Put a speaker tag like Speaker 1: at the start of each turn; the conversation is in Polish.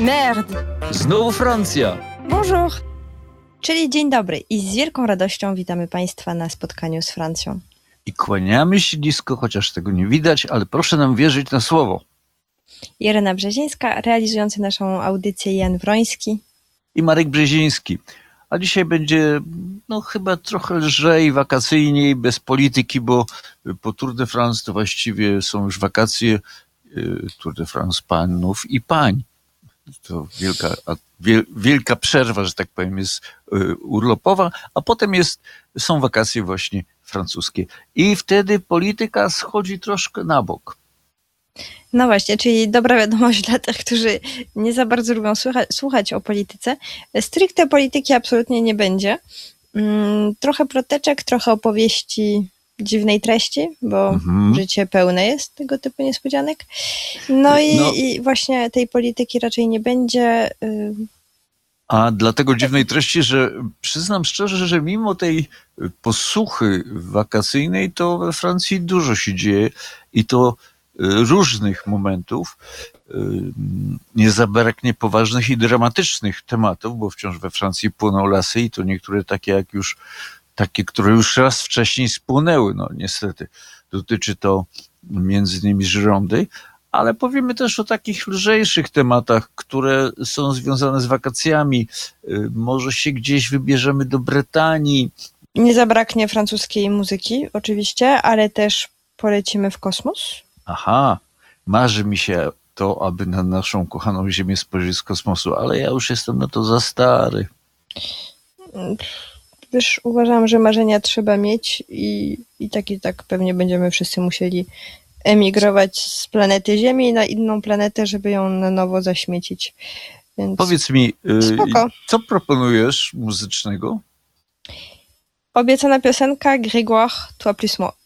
Speaker 1: Merde!
Speaker 2: Znowu Francja!
Speaker 1: Bonjour! Czyli dzień dobry i z wielką radością witamy Państwa na spotkaniu z Francją.
Speaker 2: I kłaniamy się nisko, chociaż tego nie widać, ale proszę nam wierzyć na słowo.
Speaker 1: Irena Brzezińska, realizujący naszą audycję Jan Wroński.
Speaker 2: I Marek Brzeziński. A dzisiaj będzie chyba trochę lżej, wakacyjniej, bez polityki, bo po Tour de France to właściwie są już wakacje Tour de France panów i pań. To wielka przerwa, że tak powiem, jest urlopowa, a potem są wakacje właśnie francuskie. I wtedy polityka schodzi troszkę na bok.
Speaker 1: No właśnie, czyli dobra wiadomość dla tych, którzy nie za bardzo lubią słuchać o polityce. Stricte polityki absolutnie nie będzie. Trochę ploteczek, trochę opowieści dziwnej treści, bo życie pełne jest tego typu niespodzianek. I właśnie tej polityki raczej nie będzie.
Speaker 2: A dlatego dziwnej treści, że przyznam szczerze, że mimo tej posuchy wakacyjnej, to we Francji dużo się dzieje i to różnych momentów. Nie zabraknie poważnych i dramatycznych tematów, bo wciąż we Francji płoną lasy i to niektóre takie które już raz wcześniej spłonęły. No niestety dotyczy to między innymi Girondy, ale powiemy też o takich lżejszych tematach, które są związane z wakacjami. Może się gdzieś wybierzemy do Brytanii.
Speaker 1: Nie zabraknie francuskiej muzyki oczywiście, ale też polecimy w kosmos.
Speaker 2: Aha, marzy mi się to, aby na naszą kochaną Ziemię spojrzeć z kosmosu, ale ja już jestem na to za stary.
Speaker 1: Też uważam, że marzenia trzeba mieć i tak pewnie będziemy wszyscy musieli emigrować z planety Ziemi na inną planetę, żeby ją na nowo zaśmiecić. Więc
Speaker 2: powiedz mi,
Speaker 1: spoko.
Speaker 2: Co proponujesz muzycznego?
Speaker 1: Obiecana piosenka Grégoire, Toi plus moi.